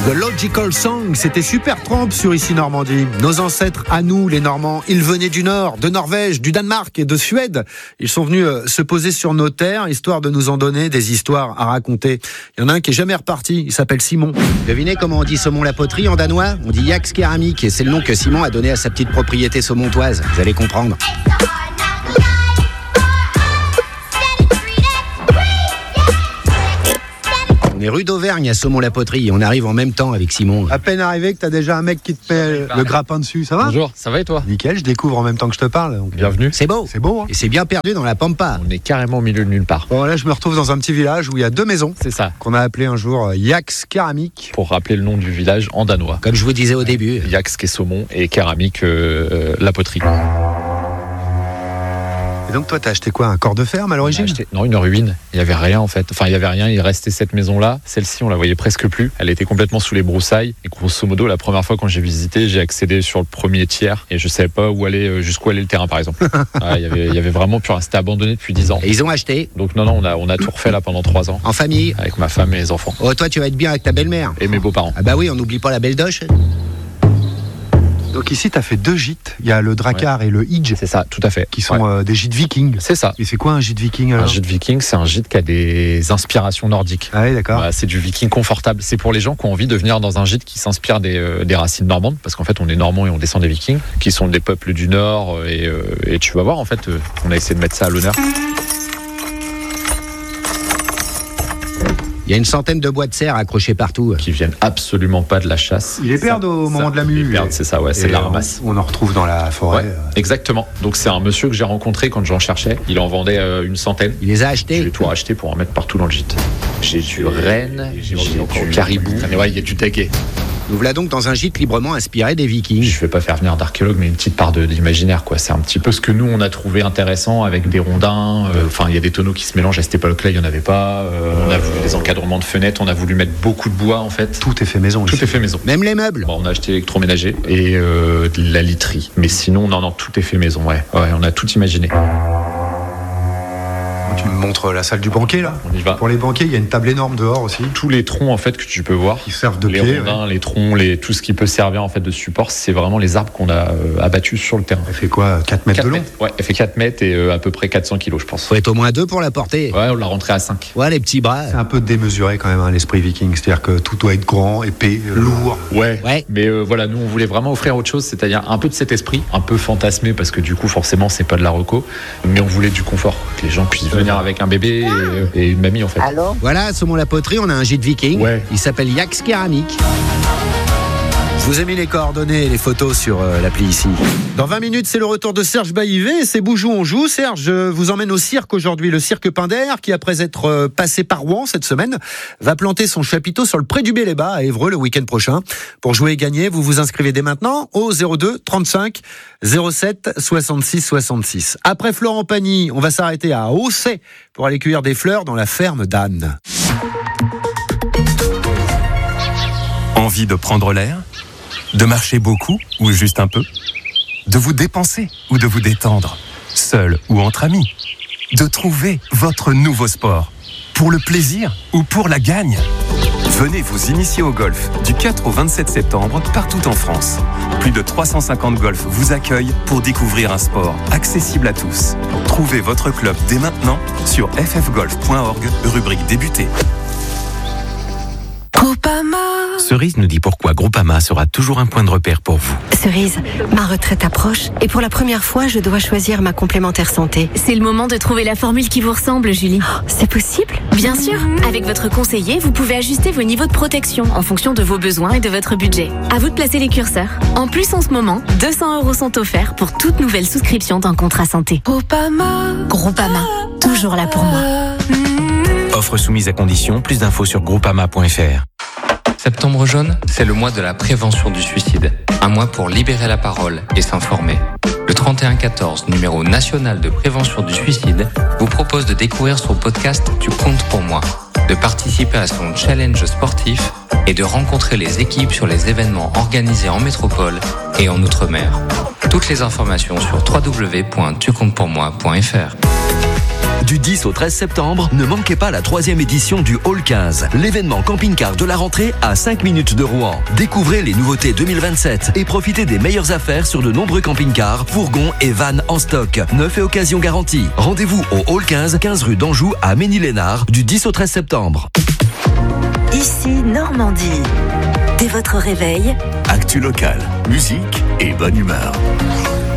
The Logical Song, c'était Supertramp sur Ici Normandie. Nos ancêtres, à nous les Normands, ils venaient du Nord, de Norvège, du Danemark et de Suède. Ils sont venus se poser sur nos terres, histoire de nous en donner des histoires à raconter. Il y en a un qui est jamais reparti, il s'appelle Simon. Devinez comment on dit saumon la poterie en danois ? On dit Yaks Keramik, et c'est le nom que Simon a donné à sa petite propriété saumontoise. Vous allez comprendre. On est rue d'Auvergne à Saumon-la-Poterie. On arrive en même temps avec Simon. À peine arrivé que t'as déjà un mec qui te met le grappin dessus, ça va ? Bonjour, ça va et toi ? Nickel, je découvre en même temps que je te parle. Donc... Bienvenue. C'est beau. C'est beau, hein ? Et c'est bien perdu dans la pampa. On est carrément au milieu de nulle part. Bon, là, je me retrouve dans un petit village où il y a 2 maisons. C'est ça. Qu'on a appelé un jour Yaks Keramik. Pour rappeler le nom du village en danois. Comme je vous disais au début. Yaks qui est saumon et Keramik la poterie. Et donc toi, t'as acheté quoi ? Un corps de ferme à l'origine ? Non, une ruine. Il n'y avait rien en fait. Enfin, il n'y avait rien. Il restait cette maison-là. Celle-ci, on la voyait presque plus. Elle était complètement sous les broussailles. Et grosso modo, la première fois quand j'ai visité, j'ai accédé sur le premier tiers et je savais pas jusqu'où allait le terrain, par exemple. Il y avait vraiment plus rien. C'était abandonné depuis 10 ans. Et ils ont acheté ? Donc non, on a tout refait là pendant 3 ans. En famille ? Avec ma femme et les enfants. Oh, toi, tu vas être bien avec ta belle-mère. Et mes beaux-parents. Ah bah oui, on n'oublie pas la belle doche. Donc ici, t'as fait 2 gîtes. Il y a le Drakkar et le Idj. C'est ça, tout à fait. Qui sont des gîtes vikings. C'est ça. Et c'est quoi un gîte viking alors ? Un gîte viking, c'est un gîte qui a des inspirations nordiques. Ah oui, d'accord. C'est du viking confortable. C'est pour les gens qui ont envie de venir dans un gîte qui s'inspire des racines normandes, parce qu'en fait, on est normands et on descend des vikings, qui sont des peuples du Nord. Et tu vas voir, en fait, on a essayé de mettre ça à l'honneur. Il y a une centaine de bois de serre accrochés partout. Qui viennent absolument pas de la chasse. Ils les perdent au moment de la mue. Ils perdent, c'est ça, ouais, c'est de la ramasse. On en retrouve dans la forêt. Ouais, exactement. Donc c'est un monsieur que j'ai rencontré quand j'en cherchais. Il en vendait une centaine. Il les a achetés. Je vais tout racheter pour en mettre partout dans le gîte. J'ai du renne, j'ai du caribou. Mais ouais, il y a du daguet. Nous voilà donc dans un gîte librement inspiré des Vikings. Je vais pas faire venir d'archéologue, mais une petite part d'imaginaire, quoi. C'est un petit peu ce que nous on a trouvé intéressant avec des rondins. Enfin, il y a des tonneaux qui se mélangent. À cette époque-là, il y en avait pas. On a voulu des encadrements de fenêtres. On a voulu mettre beaucoup de bois, en fait. Tout est fait maison. Tout est fait maison. Même les meubles. Bon, on a acheté l'électroménager et de la literie. Mais sinon, non, tout est fait maison. Ouais, on a tout imaginé. Tu me montres la salle du banquet là. On y va. Pour les banquets, il y a une table énorme dehors aussi. Tous les troncs en fait que tu peux voir, qui servent de les pied, rondins, les troncs, tout ce qui peut servir en fait de support, c'est vraiment les arbres qu'on a abattus sur le terrain. Elle fait quoi, 4 mètres de long ? Ouais, elle fait 4 mètres et à peu près 400 kilos, je pense. Faut être au moins 2 pour la porter. Ouais, on l'a rentré à 5. Ouais, les petits bras. C'est un peu démesuré quand même, hein, l'esprit viking. C'est-à-dire que tout doit être grand, épais, lourd. Ouais. Mais voilà, nous on voulait vraiment offrir autre chose, c'est-à-dire un peu de cet esprit, un peu fantasmé parce que du coup forcément c'est pas de la reco, mais on voulait du confort, que les gens puissent venir avec un bébé et une mamie en fait. Allô ? Voilà, à Saumon-la-Poterie, on a un gîte viking. Ouais. Il s'appelle Yaks Keramik. Je vous ai mis les coordonnées et les photos sur l'appli ici. Dans 20 minutes, c'est le retour de Serge Baillivet et c'est Boujou on joue. Serge vous emmène au cirque aujourd'hui. Le cirque Pinder, qui après être passé par Rouen cette semaine, va planter son chapiteau sur le pré du Bélébat à Évreux le week-end prochain. Pour jouer et gagner, vous vous inscrivez dès maintenant au 02 35 07 66 66. Après Florent Pagny, on va s'arrêter à Aussay pour aller cueillir des fleurs dans la ferme d'Anne. Envie de prendre l'air ? De marcher beaucoup ou juste un peu ? De vous dépenser ou de vous détendre ? Seul ou entre amis ? De trouver votre nouveau sport ? Pour le plaisir ou pour la gagne ? Venez vous initier au golf du 4 au 27 septembre partout en France. Plus de 350 golfs vous accueillent pour découvrir un sport accessible à tous. Trouvez votre club dès maintenant sur ffgolf.org, rubrique débuter. Groupama. Cerise nous dit pourquoi Groupama sera toujours un point de repère pour vous. Cerise, ma retraite approche et pour la première fois, je dois choisir ma complémentaire santé. C'est le moment de trouver la formule qui vous ressemble, Julie. Oh, c'est possible ? Bien sûr. Avec votre conseiller, vous pouvez ajuster vos niveaux de protection en fonction de vos besoins et de votre budget. À vous de placer les curseurs. En plus, en ce moment, 200 € sont offerts pour toute nouvelle souscription d'un contrat santé. Groupama. Groupama, toujours là pour moi. Offre soumise à condition, plus d'infos sur groupama.fr. Septembre jaune, c'est le mois de la prévention du suicide. Un mois pour libérer la parole et s'informer. Le 3114, numéro national de prévention du suicide, vous propose de découvrir son podcast Tu comptes pour moi, de participer à son challenge sportif et de rencontrer les équipes sur les événements organisés en métropole et en Outre-mer. Toutes les informations sur www.tucomptepourmoi.fr. Du 10 au 13 septembre, ne manquez pas la 3e édition du Hall 15, l'événement camping-car de la rentrée à 5 minutes de Rouen. Découvrez les nouveautés 2027 et profitez des meilleures affaires sur de nombreux camping-cars, fourgons et vannes en stock. Neuf et occasion garantie. Rendez-vous au Hall 15, 15 rue d'Anjou à Ménil-Lénard du 10 au 13 septembre. Ici Normandie. Dès votre réveil, actu local, musique et bonne humeur.